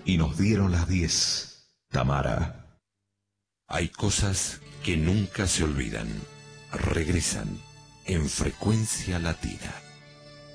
y nos dieron las 10. Tamara. Hay cosas que nunca se olvidan. Regresan en Frecuencia Latina.